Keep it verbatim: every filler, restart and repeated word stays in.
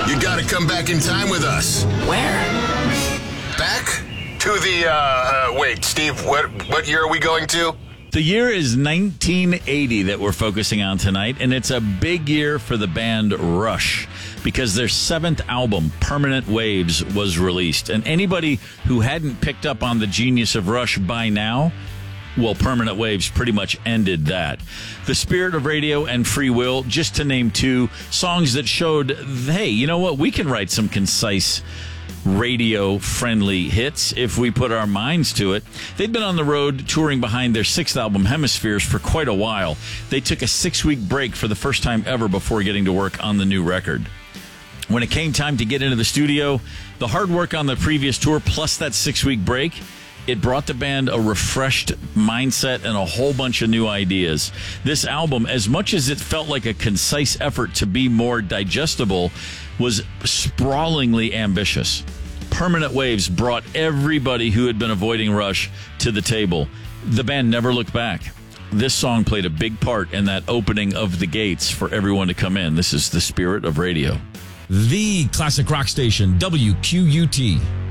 You gotta come back in time with us. Where? Back to the, uh, uh wait, Steve, what, what year are we going to? The year is nineteen eighty that we're focusing on tonight, and it's a big year for the band Rush because their seventh album, Permanent Waves, was released. And anybody who hadn't picked up on the genius of Rush by now, well, Permanent Waves pretty much ended that. The Spirit of Radio and Free Will, just to name two songs that showed, hey, you know what, we can write some concise radio-friendly hits if we put our minds to it. They'd been on the road touring behind their sixth album, Hemispheres, for quite a while. They took a six-week break for the first time ever before getting to work on the new record. When it came time to get into the studio, the hard work on the previous tour plus that six-week break, it brought the band a refreshed mindset and a whole bunch of new ideas. This album, as much as it felt like a concise effort to be more digestible, was sprawlingly ambitious. Permanent Waves brought everybody who had been avoiding Rush to the table. The band never looked back. This song played a big part in that opening of the gates for everyone to come in. This is The Spirit of Radio. The classic rock station, W Q U T.